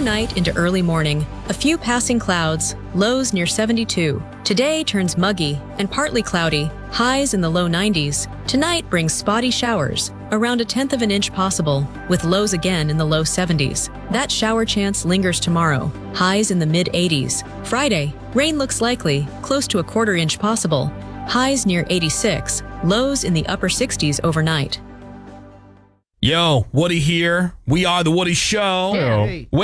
overnight into early morning. A few passing clouds, lows near 72. Today turns muggy and partly cloudy, highs in the low 90s. Tonight brings spotty showers, around 1/10 of an inch possible, with lows again in the low 70s. That shower chance lingers tomorrow, highs in the mid-80s. Friday, rain looks likely, close to 1/4 inch possible, highs near 86, lows in the upper 60s overnight. Yo, Woody here. We are The Woody Show. Hey.